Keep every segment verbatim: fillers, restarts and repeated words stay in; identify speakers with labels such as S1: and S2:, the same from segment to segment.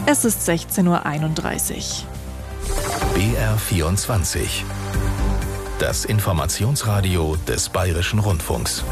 S1: Es ist sechzehn Uhr einunddreißig.
S2: B R vierundzwanzig. Das Informationsradio des Bayerischen Rundfunks.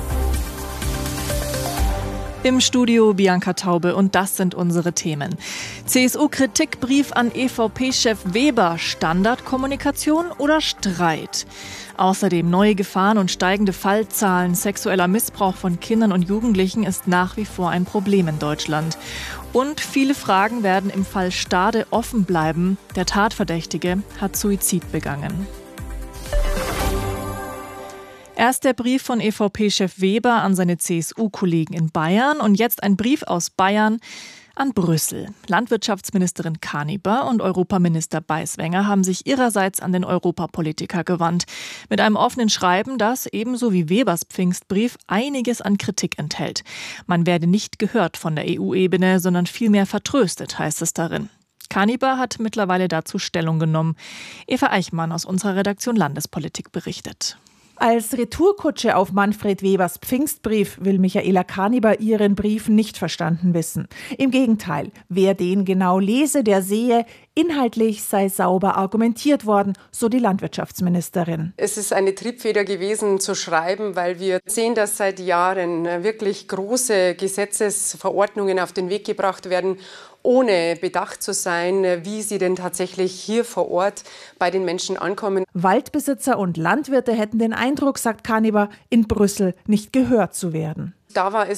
S1: Im Studio Bianca Taube und das sind unsere Themen. C S U-Kritikbrief an E V P-Chef Weber, Standardkommunikation oder Streit? Außerdem neue Gefahren und steigende Fallzahlen. Sexueller Missbrauch von Kindern und Jugendlichen ist nach wie vor ein Problem in Deutschland. Und viele Fragen werden im Fall Stade offen bleiben. Der Tatverdächtige hat Suizid begangen. Erst der Brief von E V P-Chef Weber an seine C S U-Kollegen in Bayern und jetzt ein Brief aus Bayern an Brüssel. Landwirtschaftsministerin Kaniber und Europaminister Beiswenger haben sich ihrerseits an den Europapolitiker gewandt. Mit einem offenen Schreiben, das ebenso wie Webers Pfingstbrief einiges an Kritik enthält. Man werde nicht gehört von der E U-Ebene, sondern vielmehr vertröstet, heißt es darin. Kaniber hat mittlerweile dazu Stellung genommen. Eva Eichmann aus unserer Redaktion Landespolitik berichtet.
S3: Als Retourkutsche auf Manfred Webers Pfingstbrief will Michaela Kaniber ihren Brief nicht verstanden wissen. Im Gegenteil, wer den genau lese, der sehe, inhaltlich sei sauber argumentiert worden, so die Landwirtschaftsministerin.
S4: Es ist eine Triebfeder gewesen zu schreiben, weil wir sehen, dass seit Jahren wirklich große Gesetzesverordnungen auf den Weg gebracht werden, ohne bedacht zu sein, wie sie denn tatsächlich hier vor Ort bei den Menschen ankommen.
S3: Waldbesitzer und Landwirte hätten den Eindruck, sagt Kaniber, in Brüssel nicht gehört zu werden.
S4: Da war es